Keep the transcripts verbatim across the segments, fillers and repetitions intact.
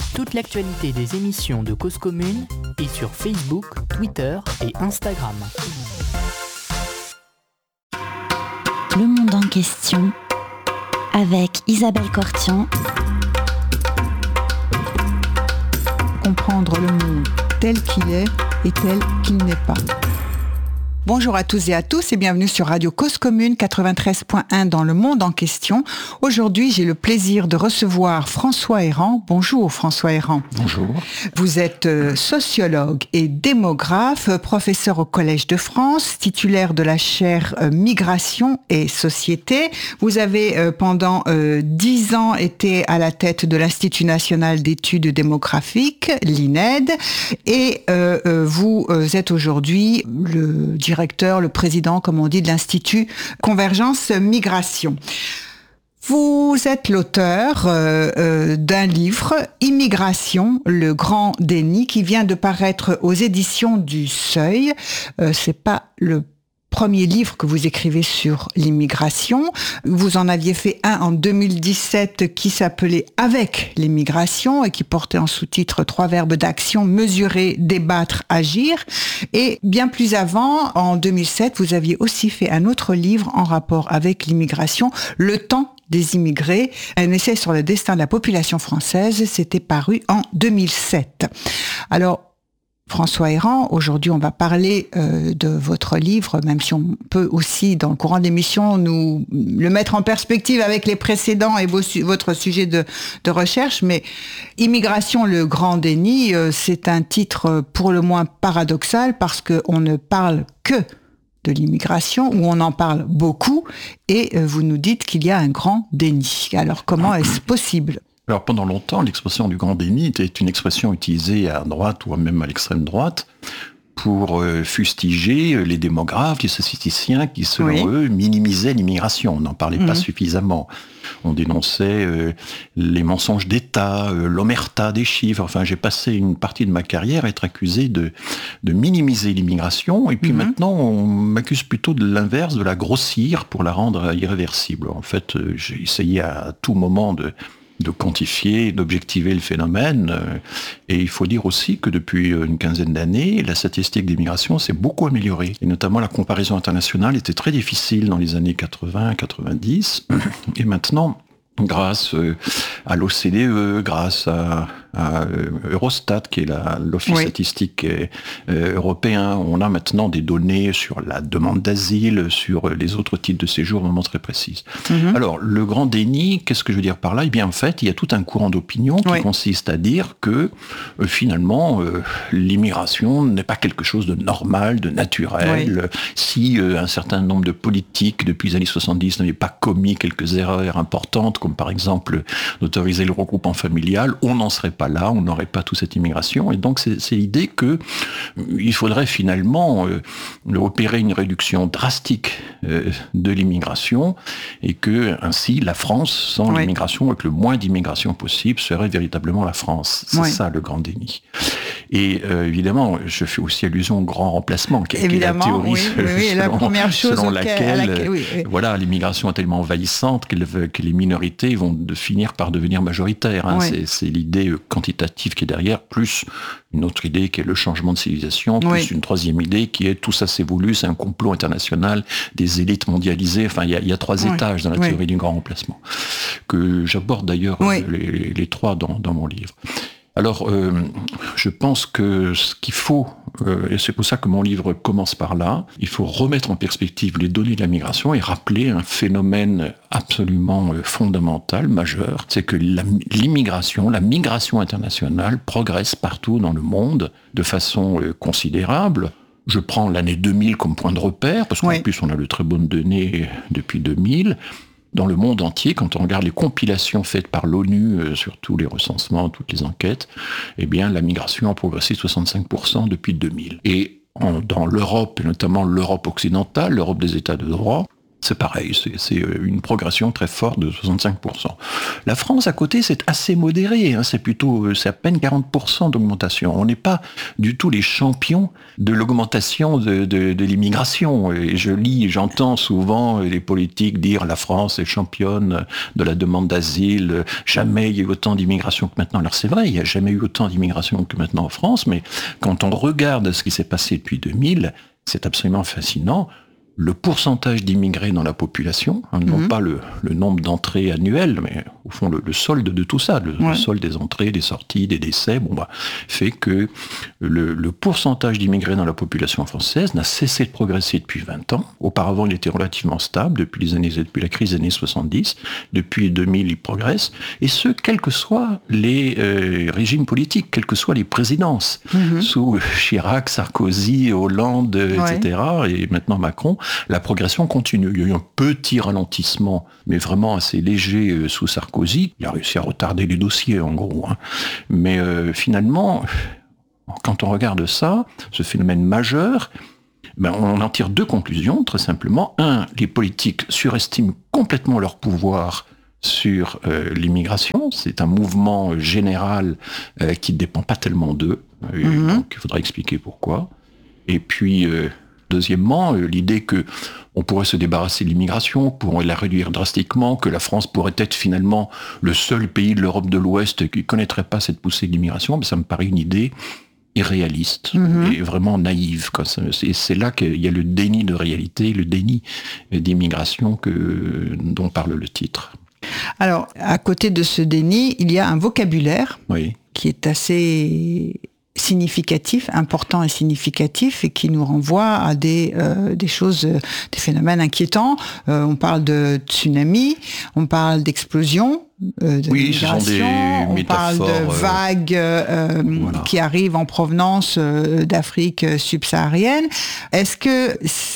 Toute l'actualité des émissions de Cause Commune est sur Facebook, Twitter et Instagram. Le monde en question avec Isabelle Cortian. Comprendre le monde tel qu'il est et tel qu'il n'est pas. Bonjour à tous et à tous et bienvenue sur Radio Cause Commune quatre-vingt-treize point un dans le monde en question. Aujourd'hui, j'ai le plaisir de recevoir François Héran. Bonjour François Héran. Bonjour. Vous êtes sociologue et démographe, professeur au Collège de France, titulaire de la chaire Migration et Société. Vous avez pendant dix ans été à la tête de l'Institut national d'études démographiques, l'I N E D, et euh, vous êtes aujourd'hui le directeur directeur, le président, comme on dit, de l'Institut Convergence Migration. Vous êtes l'auteur euh, euh, d'un livre, Immigration, le grand déni, qui vient de paraître aux éditions du Seuil. Euh, c'est pas le premier livre que vous écrivez sur l'immigration. Vous en aviez fait un en deux mille dix-sept qui s'appelait « Avec l'immigration » et qui portait en sous-titre trois verbes d'action, mesurer, débattre, agir. Et bien plus avant, en deux mille sept, vous aviez aussi fait un autre livre en rapport avec l'immigration, « Le temps des immigrés », un essai sur le destin de la population française. C'était paru en deux mille sept. Alors, François Héran, aujourd'hui on va parler euh, de votre livre, même si on peut aussi dans le courant de l'émission nous le mettre en perspective avec les précédents et vos, votre sujet de, de recherche, mais Immigration, le grand déni, euh, c'est un titre pour le moins paradoxal parce qu'on ne parle que de l'immigration, où on en parle beaucoup, et euh, vous nous dites qu'il y a un grand déni. Alors comment est-ce possible ? Alors pendant longtemps, l'expression du grand déni était une expression utilisée à droite ou même à l'extrême droite pour euh, fustiger les démographes, les statisticiens qui, selon oui. eux, minimisaient l'immigration. On n'en parlait mmh. pas suffisamment. On dénonçait euh, les mensonges d'État, euh, l'omerta des chiffres. Enfin, j'ai passé une partie de ma carrière à être accusé de, de minimiser l'immigration. Et puis mmh. maintenant, on m'accuse plutôt de l'inverse, de la grossir pour la rendre irréversible. En fait, euh, j'ai essayé à tout moment de... de quantifier, d'objectiver le phénomène. Et il faut dire aussi que depuis une quinzaine d'années, la statistique d'immigration s'est beaucoup améliorée. Et notamment la comparaison internationale était très difficile dans les années quatre-vingts quatre-vingt-dix. Et maintenant, grâce à l'O C D E, grâce à, à Eurostat, qui est la, l'office oui. statistique euh, européen, on a maintenant des données sur la demande d'asile, sur les autres titres de séjour, vraiment très précises. Mm-hmm. Alors, le grand déni, qu'est-ce que je veux dire par là ? Eh bien, en fait, il y a tout un courant d'opinion qui oui. consiste à dire que, euh, finalement, euh, l'immigration n'est pas quelque chose de normal, de naturel. Oui. Si euh, un certain nombre de politiques, depuis les années soixante-dix, n'avaient pas commis quelques erreurs importantes, comme par exemple d'autoriser le regroupement familial, on n'en serait pas là, on n'aurait pas toute cette immigration. Et donc c'est, c'est l'idée que il faudrait finalement euh, opérer une réduction drastique euh, de l'immigration et que ainsi la France, sans oui. l'immigration, avec le moins d'immigration possible, serait véritablement la France. C'est oui. ça le grand déni. Et euh, évidemment, je fais aussi allusion au grand remplacement, qui, évidemment, qui est la théorie oui, oui, oui, selon, la première chose selon auquel, laquelle, à laquelle oui, oui. voilà, l'immigration est tellement envahissante qu'elle veut, que les minorités vont de finir par devenir majoritaires. Hein. Oui. C'est, c'est l'idée quantitative qui est derrière, plus une autre idée qui est le changement de civilisation, plus oui. une troisième idée qui est tout ça s'est voulu, c'est un complot international, des élites mondialisées. Enfin, il y a, il y a trois oui. étages dans la oui. théorie du grand remplacement, que j'aborde d'ailleurs oui. les, les, les trois dans, dans mon livre. Alors, euh, je pense que ce qu'il faut, euh, et c'est pour ça que mon livre commence par là, il faut remettre en perspective les données de la migration et rappeler un phénomène absolument euh, fondamental, majeur, c'est que la, l'immigration, la migration internationale progresse partout dans le monde de façon euh, considérable. Je prends l'année deux mille comme point de repère, parce qu'en oui. plus on a de très bonnes données depuis deux mille. Dans le monde entier, quand on regarde les compilations faites par l'ONU euh, sur tous les recensements, toutes les enquêtes, eh bien, la migration a progressé de soixante-cinq pour cent depuis deux mille. Et en, dans l'Europe, et notamment l'Europe occidentale, l'Europe des États de droit, C'est pareil, c'est, c'est une progression très forte de soixante-cinq pour cent. La France, à côté, c'est assez modéré, hein, c'est plutôt, c'est à peine quarante pour cent d'augmentation. On n'est pas du tout les champions de l'augmentation de, de, de l'immigration. Et je lis, j'entends souvent les politiques dire la France est championne de la demande d'asile, jamais il y a eu autant d'immigration que maintenant. Alors c'est vrai, il n'y a jamais eu autant d'immigration que maintenant en France, mais quand on regarde ce qui s'est passé depuis deux mille, c'est absolument fascinant. Le pourcentage d'immigrés dans la population, hein, non mmh. pas le, le nombre d'entrées annuelles, mais au fond le, le solde de tout ça, le, ouais. le solde des entrées, des sorties, des décès, bon bah, fait que le, le pourcentage d'immigrés dans la population française n'a cessé de progresser depuis vingt ans. Auparavant, il était relativement stable depuis les années, depuis la crise des années soixante-dix. Depuis deux mille, il progresse, et ce, quels que soient les euh, régimes politiques, quelles que soient les présidences, mmh. sous Chirac, Sarkozy, Hollande, ouais. et cetera, et maintenant Macron. La progression continue. Il y a eu un petit ralentissement, mais vraiment assez léger euh, sous Sarkozy. Il a réussi à retarder les dossiers, en gros. Hein. Mais euh, finalement, quand on regarde ça, ce phénomène majeur, ben, on en tire deux conclusions, très simplement. Un, les politiques surestiment complètement leur pouvoir sur euh, l'immigration. C'est un mouvement général euh, qui ne dépend pas tellement d'eux. Euh, mm-hmm. Donc, il faudra expliquer pourquoi. Et puis... Euh, Deuxièmement, l'idée que on pourrait se débarrasser de l'immigration, pourrait la réduire drastiquement, que la France pourrait être finalement le seul pays de l'Europe de l'Ouest qui ne connaîtrait pas cette poussée d'immigration, mais ça me paraît une idée irréaliste mmh. et vraiment naïve. Quoi. C'est, c'est là qu'il y a le déni de réalité, le déni d'immigration que, dont parle le titre. Alors, à côté de ce déni, il y a un vocabulaire oui. qui est assez... significatif, important et significatif, et qui nous renvoie à des, euh, des choses, euh, des phénomènes inquiétants. Euh, on parle de tsunami, on parle d'explosion, euh, de oui, migration, ce sont des on parle de vagues euh, voilà. qui arrivent en provenance euh, d'Afrique subsaharienne. Est-ce que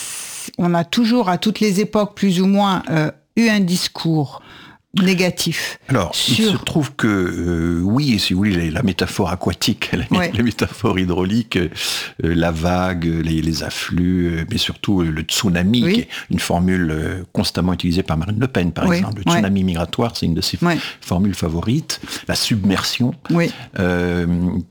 on a toujours, à toutes les époques, plus ou moins, euh, eu un discours négatif. Alors, sur... il se trouve que, euh, oui, si vous voulez, la métaphore aquatique, la, ouais. la métaphore hydraulique, euh, la vague, les, les afflux, euh, mais surtout euh, le tsunami, oui. qui est une formule euh, constamment utilisée par Marine Le Pen, par oui. exemple. Le tsunami ouais. migratoire, c'est une de ses ouais. formules favorites. La submersion. Oui. Euh,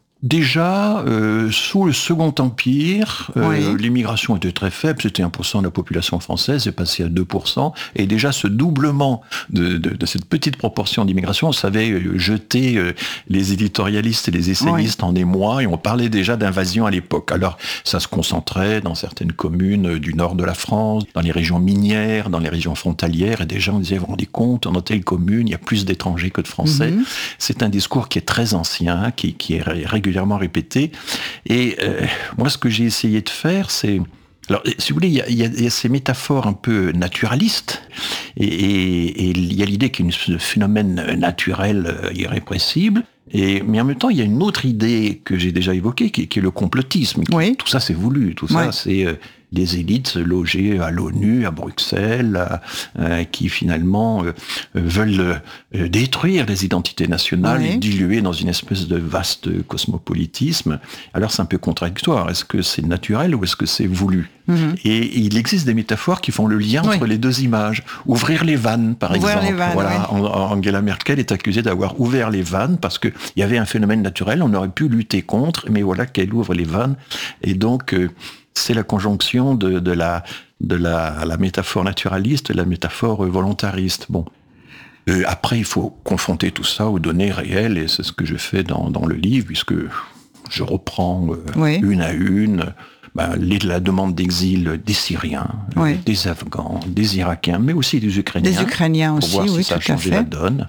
Déjà, euh, sous le Second Empire, euh, oui. l'immigration était très faible, c'était un pour cent de la population française, c'est passé à deux pour cent, et déjà ce doublement de, de, de cette petite proportion d'immigration, on savait jeter euh, les éditorialistes et les essayistes oui. en émoi, et on parlait déjà d'invasion à l'époque. Alors, ça se concentrait dans certaines communes du nord de la France, dans les régions minières, dans les régions frontalières, et déjà on disait, vous vous rendez compte, dans telle commune, il y a plus d'étrangers que de Français. Mm-hmm. C'est un discours qui est très ancien, qui, qui est régulièrement répété. Et euh, moi, ce que j'ai essayé de faire, c'est... Alors, si vous voulez, il y a, il y a, il y a ces métaphores un peu naturalistes, et, et, et il y a l'idée qu'il y a un phénomène naturel euh, irrépressible, et, mais en même temps, il y a une autre idée que j'ai déjà évoquée, qui, qui est le complotisme. Oui. Tout ça, c'est voulu. Tout ça, oui. c'est... Euh, des élites logées à l'ONU, à Bruxelles, à, euh, qui finalement euh, veulent euh, détruire les identités nationales oui. et diluer dans une espèce de vaste cosmopolitisme. Alors c'est un peu contradictoire. Est-ce que c'est naturel ou est-ce que c'est voulu ? Mm-hmm. Et il existe des métaphores qui font le lien oui. entre les deux images. Ouvrir les vannes, par Ouvrir exemple. Les vannes, voilà, oui. Angela Merkel est accusée d'avoir ouvert les vannes parce qu'il y avait un phénomène naturel, on aurait pu lutter contre, mais voilà qu'elle ouvre les vannes. Et donc... Euh, c'est la conjonction de, de, la, de la, la métaphore naturaliste et la métaphore volontariste. Bon. Euh, après, il faut confronter tout ça aux données réelles, et c'est ce que je fais dans, dans le livre, puisque je reprends euh, oui. une à une ben, les, la demande d'exil des Syriens, oui. des Afghans, des Irakiens, mais aussi des Ukrainiens. Des Ukrainiens pour aussi, voir si oui, ça a tout à changé fait. la donne.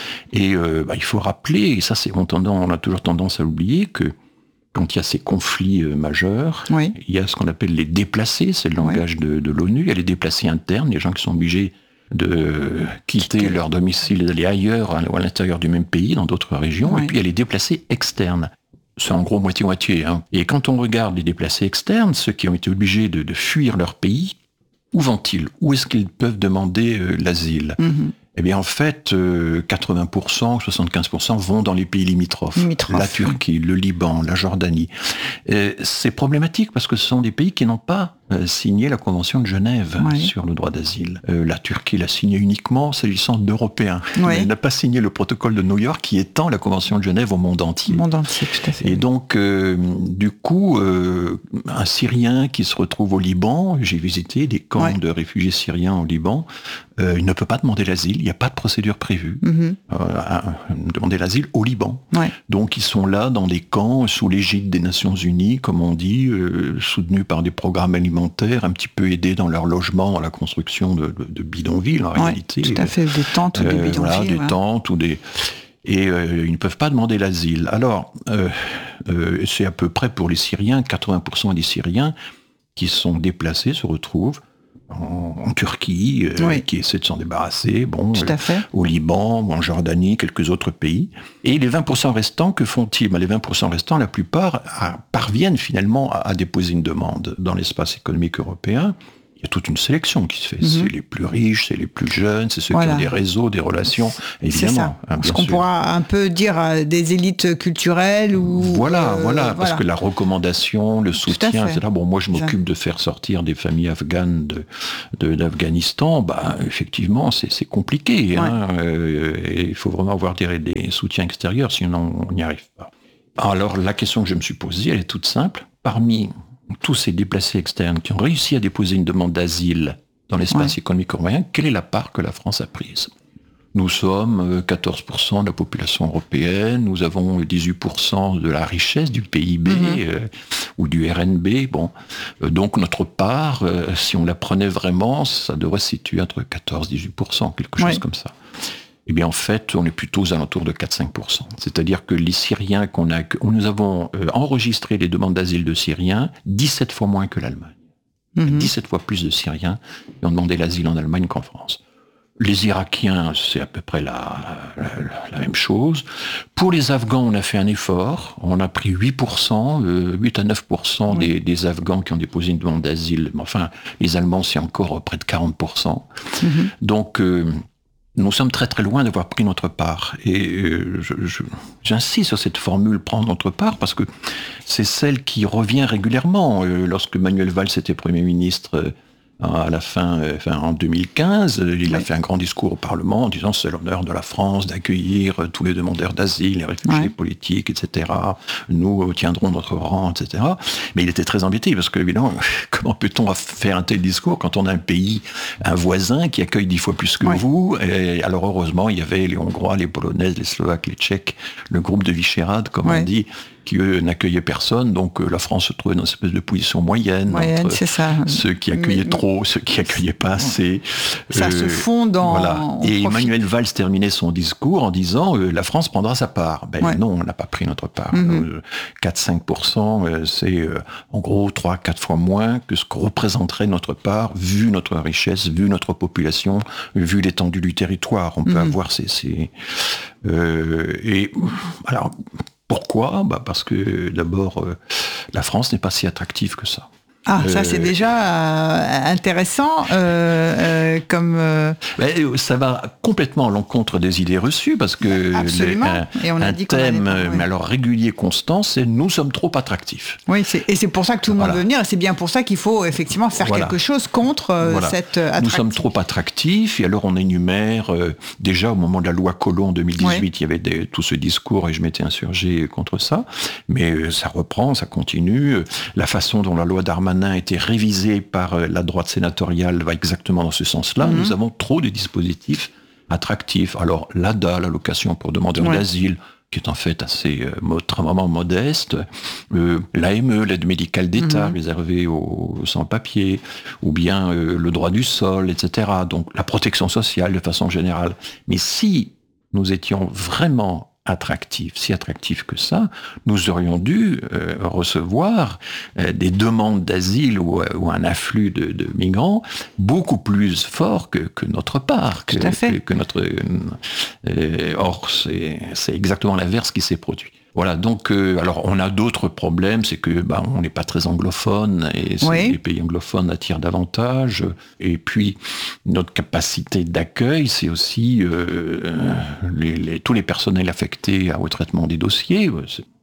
Et euh, ben, il faut rappeler, et ça, c'est, on, tendance, on a toujours tendance à l'oublier, que quand il y a ces conflits euh, majeurs, oui. il y a ce qu'on appelle les déplacés, c'est le langage oui. de, de l'ONU, il y a les déplacés internes, les gens qui sont obligés de quitter Quitter. leur domicile et d'aller ailleurs, ou à l'intérieur du même pays, dans d'autres régions, oui. et puis il y a les déplacés externes. C'est en gros moitié-moitié. Hein. Et quand on regarde les déplacés externes, ceux qui ont été obligés de, de fuir leur pays, où vont-ils ? Où est-ce qu'ils peuvent demander euh, l'asile ? mm-hmm. Eh bien, en fait, euh, quatre-vingts pour cent, soixante-quinze pour cent vont dans les pays limitrophes. Limitrophes. La Turquie, le Liban, la Jordanie. Euh, c'est problématique parce que ce sont des pays qui n'ont pas euh, signé la Convention de Genève oui. sur le droit d'asile. Euh, la Turquie l'a signé uniquement s'agissant d'Européens. Oui. Elle n'a pas signé le protocole de New York qui étend la Convention de Genève au monde entier. Au monde entier, tout à fait. Et donc, euh, du coup, euh, un Syrien qui se retrouve au Liban, j'ai visité des camps oui. de réfugiés syriens au Liban, euh, il ne peut pas demander l'asile, il n'y a pas de procédure prévue. Mm-hmm. Euh, à, à demander l'asile au Liban. Oui. Donc, ils sont là dans des camps sous l'égide des Nations Unies, comme on dit, euh, soutenus par des programmes alimentaires, un petit peu aidés dans leur logement, dans la construction de, de, de bidonvilles, en ouais, réalité. Tout à fait, des tentes ou des bidonvilles. Voilà, des ouais. tentes ou des... Et euh, ils ne peuvent pas demander l'asile. Alors, euh, euh, c'est à peu près pour les Syriens, quatre-vingts pour cent des Syriens qui sont déplacés se retrouvent en, en Turquie, euh, oui. qui essaient de s'en débarrasser, bon, Tout à fait. Euh, au Liban, ou en Jordanie, quelques autres pays. Et les vingt pour cent restants, que font-ils ? Ben, les vingt pour cent restants, la plupart à, parviennent finalement à, à déposer une demande dans l'espace économique européen. Il y a toute une sélection qui se fait. Mm-hmm. C'est les plus riches, c'est les plus jeunes, c'est ceux voilà. qui ont des réseaux, des relations, évidemment. C'est ça. Hein, Ce qu'on sûr. pourra un peu dire à des élites culturelles ou... Voilà, euh, voilà, parce voilà. que la recommandation, le soutien, et cetera. Bon, moi, je m'occupe de faire sortir des familles afghanes de, de, d'Afghanistan. Bah, effectivement, c'est, c'est compliqué. Ouais. Hein, euh, et il faut vraiment avoir des, des soutiens extérieurs, sinon on n'y arrive pas. Alors, la question que je me suis posée, elle est toute simple. Parmi tous ces déplacés externes qui ont réussi à déposer une demande d'asile dans l'espace ouais. économique européen, quelle est la part que la France a prise ? Nous sommes quatorze pour cent de la population européenne, nous avons dix-huit pour cent de la richesse du P I B mm-hmm. euh, ou du R N B. Bon, euh, donc notre part, euh, si on la prenait vraiment, ça devrait se situer entre quatorze et dix-huit pour cent, quelque chose ouais. comme ça. Eh bien, en fait, on est plutôt aux alentours de quatre à cinq pour cent. C'est-à-dire que les Syriens qu'on a... Nous avons euh, enregistré les demandes d'asile de Syriens dix-sept fois moins que l'Allemagne. Mm-hmm. dix-sept fois plus de Syriens qui ont demandé l'asile en Allemagne qu'en France. Les Irakiens, c'est à peu près la, la, la même chose. Pour les Afghans, on a fait un effort. On a pris huit pour cent, euh, huit à neuf pour cent oui. des, des Afghans qui ont déposé une demande d'asile. Mais enfin, les Allemands, c'est encore près de quarante pour cent. Mm-hmm. Donc... Euh, Nous sommes très très loin d'avoir pris notre part. Et euh, je, je, j'insiste sur cette formule « prendre notre part » parce que c'est celle qui revient régulièrement. Euh, lorsque Manuel Valls était Premier ministre euh, à la fin, euh, enfin, en deux mille quinze, euh, il oui. a fait un grand discours au Parlement en disant « c'est l'honneur de la France d'accueillir euh, tous les demandeurs d'asile, les réfugiés oui. politiques, et cetera. Nous tiendrons notre rang, et cetera » Mais il était très embêté parce que, évidemment, comment peut-on faire un tel discours quand on a un pays, un voisin qui accueille dix fois plus que oui. vous ? Et alors heureusement, il y avait les Hongrois, les Polonaises, les Slovaques, les Tchèques, le groupe de Visegrad, comme oui. on dit, qui eux n'accueillaient personne. Donc la France se trouvait dans une espèce de position moyenne, moyenne entre c'est ça. ceux qui accueillaient mais, trop, ceux qui accueillaient pas assez. Ça euh, se fond dans... Voilà. Et Emmanuel Valls terminait son discours en disant euh, la France prendra sa part. Ben ouais. non, on n'a pas pris notre part. Mm-hmm. Euh, quatre à cinq pour cent, euh, c'est euh, en gros trois à quatre fois moins que ce que représenterait notre part, vu notre richesse, vu notre population, vu l'étendue du territoire. On peut mm-hmm. avoir ces... ces euh, et alors... Pourquoi ? Bah parce que d'abord, euh, la France n'est pas si attractive que ça. Ah, ça euh, c'est déjà euh, intéressant euh, euh, comme... Euh... Ben, ça va complètement à l'encontre des idées reçues parce que Absolument. Les, un, Et on a un dit thème, pas, oui. mais alors régulier, constant, c'est nous sommes trop attractifs. Oui, c'est, et c'est pour ça que tout le monde voilà. veut venir et c'est bien pour ça qu'il faut effectivement faire voilà. quelque chose contre euh, voilà. cette attractivité. Nous sommes trop attractifs et alors on énumère, euh, déjà au moment de la loi Collomb en deux mille dix-huit, oui. il y avait des, tout ce discours et je m'étais insurgé contre ça, mais euh, ça reprend, ça continue. La façon dont la loi Darmanin a été révisé par la droite sénatoriale va exactement dans ce sens-là. Mmh. Nous avons trop de dispositifs attractifs. Alors, l'A D A, l'allocation pour demandeurs ouais. d'asile, qui est en fait assez euh, vraiment modeste, euh, l'A M E, l'aide médicale d'État mmh. réservée aux sans-papiers, ou bien euh, le droit du sol, et cetera. Donc, la protection sociale de façon générale. Mais si nous étions vraiment attractif, si attractif que ça, nous aurions dû euh, recevoir euh, des demandes d'asile ou, ou un afflux de, de migrants beaucoup plus fort que, que notre part. Que, Tout à fait. Que, que notre, euh, or, c'est, c'est exactement l'inverse qui s'est produit. Voilà, donc, euh, alors on a d'autres problèmes, c'est que bah, on n'est pas très anglophone et oui. les pays anglophones attirent davantage. Et puis notre capacité d'accueil, c'est aussi euh, les, les, tous les personnels affectés au traitement des dossiers. C'est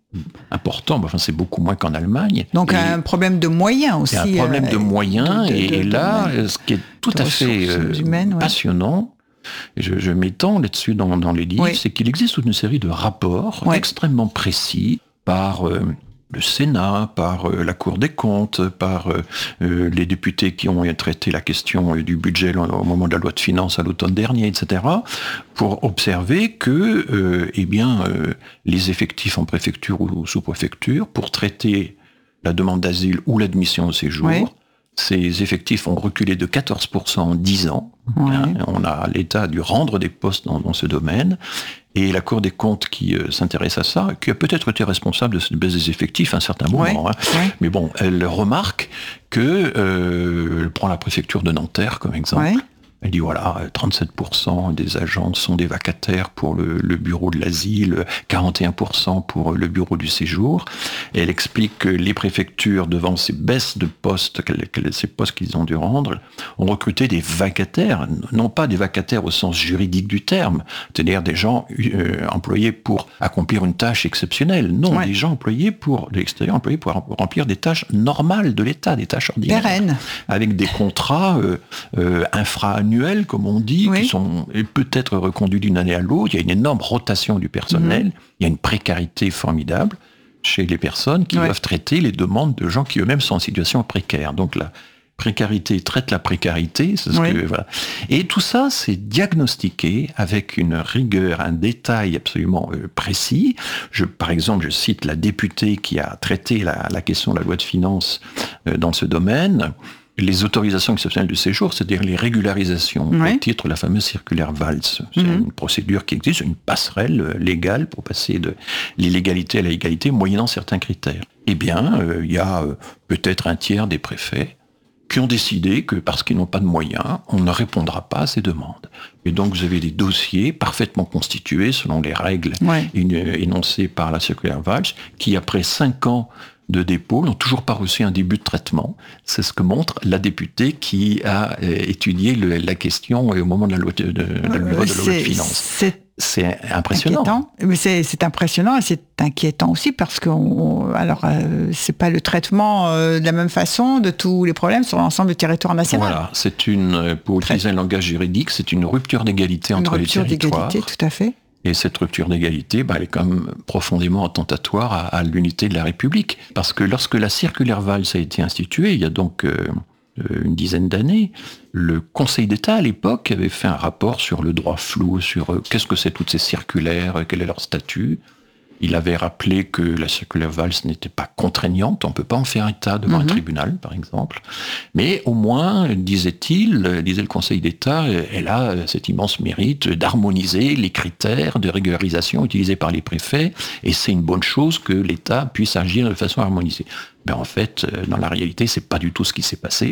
important, enfin c'est beaucoup moins qu'en Allemagne. Donc et un problème de moyens aussi. Il y a un problème euh, de moyens, de, de, et, de, là, de, ce qui est tout à fait euh, humaines, ouais. passionnant, et je, je m'étends là-dessus dans, dans les livres, oui. c'est qu'il existe toute une série de rapports oui. extrêmement précis par... Euh, le Sénat, par euh, la Cour des comptes, par euh, euh, les députés qui ont traité la question euh, du budget au moment de la loi de finances à l'automne dernier, et cetera, pour observer que euh, eh bien, euh, les effectifs en préfecture ou sous-préfecture, pour traiter la demande d'asile ou l'admission au séjour, oui. ces effectifs ont reculé de quatorze pour cent en dix ans. Oui. Hein, on a, l'État a dû rendre des postes dans, dans ce domaine. Et la Cour des comptes qui euh, s'intéresse à ça, qui a peut-être été responsable de cette baisse des effectifs à un certain moment, ouais, hein. ouais. mais bon, elle remarque que, euh, elle prend la préfecture de Nanterre comme exemple, ouais. elle dit voilà, trente-sept pour cent des agents sont des vacataires pour le, le bureau de l'asile, quarante et un pour cent pour le bureau du séjour. Et elle explique que les préfectures, devant ces baisses de postes, ces postes qu'ils ont dû rendre, ont recruté des vacataires, non pas des vacataires au sens juridique du terme, c'est-à-dire des gens euh, employés pour accomplir une tâche exceptionnelle. Non, ouais. des gens employés pour, de l'extérieur, employés pour remplir des tâches normales de l'État, des tâches ordinaires. Pérennes. Avec des contrats euh, euh, infra annuels, comme on dit, oui. qui sont peut-être reconduits d'une année à l'autre. Il y a une énorme rotation du personnel. Mmh. Il y a une précarité formidable chez les personnes qui ouais. doivent traiter les demandes de gens qui eux-mêmes sont en situation précaire. Donc la précarité traite la précarité. C'est ce oui. que, voilà. Et tout ça, c'est diagnostiqué avec une rigueur, un détail absolument euh, précis. Je, par exemple, je cite la députée qui a traité la, la question de la loi de finances euh, dans ce domaine. Les autorisations exceptionnelles de séjour, c'est-à-dire les régularisations, ouais. au titre de la fameuse circulaire Valls. C'est mmh. une procédure qui existe, une passerelle légale pour passer de l'illégalité à la légalité, moyennant certains critères. Eh bien, il euh, y a euh, peut-être un tiers des préfets qui ont décidé que, parce qu'ils n'ont pas de moyens, on ne répondra pas à ces demandes. Et donc, vous avez des dossiers parfaitement constitués, selon les règles ouais. énoncées par la circulaire Valls, qui, après cinq ans de dépôt, n'ont toujours pas reçu un début de traitement. C'est ce que montre la députée qui a euh, étudié le, la question au moment de la loi de, de, de, la, loi de, la loi de finances. C'est, c'est impressionnant. Inquiétant. Mais c'est, c'est impressionnant et c'est inquiétant aussi parce que on, alors euh, c'est pas le traitement euh, de la même façon de tous les problèmes sur l'ensemble du territoire national. Voilà, c'est une, pour Très... utiliser un langage juridique, c'est une rupture d'égalité une entre rupture les territoires. D'égalité, tout à fait. Et cette rupture d'égalité, bah, elle est quand même profondément attentatoire à, à l'unité de la République. Parce que lorsque la circulaire Valls a été instituée, il y a donc euh, une dizaine d'années, le Conseil d'État, à l'époque, avait fait un rapport sur le droit flou, sur euh, qu'est-ce que c'est toutes ces circulaires, quel est leur statut. Il avait rappelé que la circulaire Valls n'était pas contraignante, on ne peut pas en faire état devant mmh. un tribunal, par exemple. Mais au moins, disait-il, disait le Conseil d'État, elle a cet immense mérite d'harmoniser les critères de régularisation utilisés par les préfets, et c'est une bonne chose que l'État puisse agir de façon harmonisée. Mais en fait, dans la réalité, c'est pas du tout ce qui s'est passé.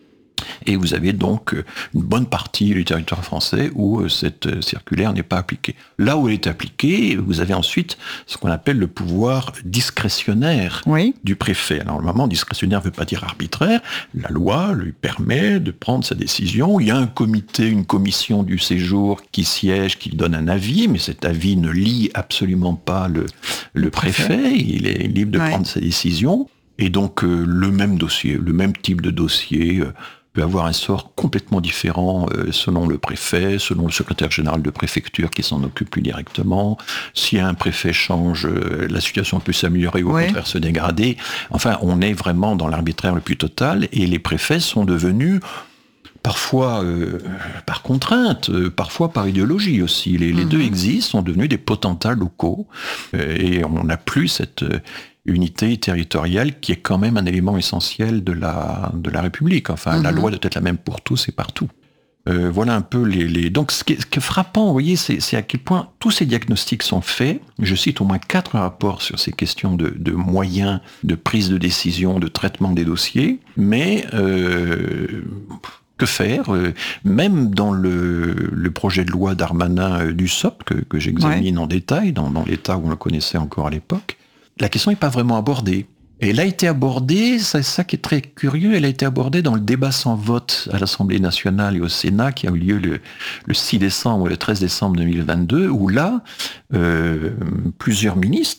Et vous avez donc une bonne partie du territoire français où cette circulaire n'est pas appliquée. Là où elle est appliquée, vous avez ensuite ce qu'on appelle le pouvoir discrétionnaire oui. du préfet. Alors, normalement, discrétionnaire ne veut pas dire arbitraire. La loi lui permet de prendre sa décision. Il y a un comité, une commission du séjour qui siège, qui donne un avis, mais cet avis ne lie absolument pas le, le préfet. préfet. Il est libre de ouais. prendre sa décision. Et donc, euh, le même dossier, le même type de dossier euh, peut avoir un sort complètement différent euh, selon le préfet, selon le secrétaire général de préfecture qui s'en occupe plus directement. Si un préfet change, euh, la situation peut s'améliorer ou au ouais. contraire se dégrader. Enfin, on est vraiment dans l'arbitraire le plus total et les préfets sont devenus parfois euh, par contrainte, euh, parfois par idéologie aussi. Les, les mmh. deux existent, sont devenus des potentats locaux euh, et on n'a plus cette... Euh, unité territoriale qui est quand même un élément essentiel de la, de la République. Enfin, mmh. la loi doit être la même pour tous et partout. Euh, voilà un peu les... les... Donc, ce qui est, ce qui est frappant, vous voyez, c'est, c'est à quel point tous ces diagnostics sont faits. Je cite au moins quatre rapports sur ces questions de, de moyens, de prise de décision, de traitement des dossiers. Mais... Euh, que faire ? Même dans le, le projet de loi Darmanin du S O P, que, que j'examine ouais. en détail, dans, dans l'état où on le connaissait encore à l'époque, la question n'est pas vraiment abordée. Et elle a été abordée, c'est ça qui est très curieux, elle a été abordée dans le débat sans vote à l'Assemblée nationale et au Sénat qui a eu lieu le, le six décembre ou le treize décembre deux mille vingt-deux, où là, euh, plusieurs ministres,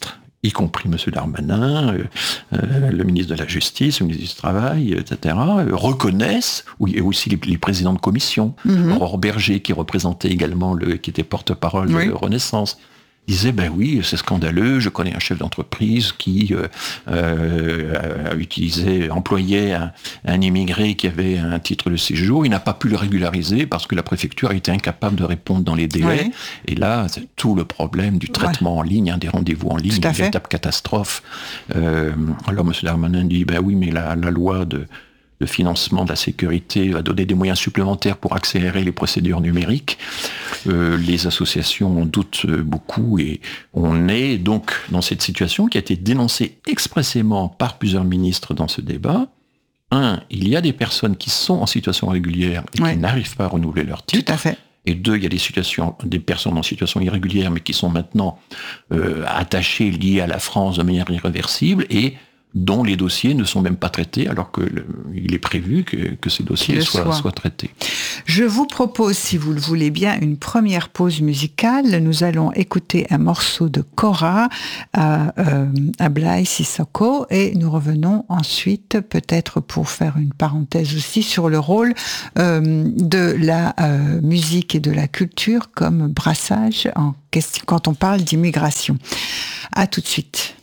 y compris M. Darmanin, euh, euh, le ministre de la Justice, le ministre du Travail, et cetera, euh, reconnaissent, et aussi les, les présidents de commission, mm-hmm. Aurore Berger, qui représentait également, le, qui était porte-parole oui. de Renaissance, disait, ben oui, c'est scandaleux, je connais un chef d'entreprise qui euh, euh, a utilisé, employait un, un immigré qui avait un titre de séjour, il n'a pas pu le régulariser parce que la préfecture a été incapable de répondre dans les délais. Oui. Et là, c'est tout le problème du traitement ouais. en ligne, hein, des rendez-vous en ligne, une véritable catastrophe. Euh, alors M. Darmanin dit, ben oui, mais la, la loi de... le financement de la sécurité va donner des moyens supplémentaires pour accélérer les procédures numériques. Euh, les associations en doutent beaucoup et on est donc dans cette situation qui a été dénoncée expressément par plusieurs ministres dans ce débat. Un, il y a des personnes qui sont en situation régulière et oui. qui n'arrivent pas à renouveler leur titre. Tout à fait. Et deux, il y a des situations, des personnes en situation irrégulière mais qui sont maintenant euh, attachées, liées à la France de manière irréversible et dont les dossiers ne sont même pas traités, alors qu'il est prévu que, que ces dossiers soient, soit. soient traités. Je vous propose, si vous le voulez bien, une première pause musicale. Nous allons écouter un morceau de Cora à, euh, à Blaise Sissoko, et nous revenons ensuite, peut-être pour faire une parenthèse aussi, sur le rôle euh, de la euh, musique et de la culture comme brassage en question, quand on parle d'immigration. À tout de suite.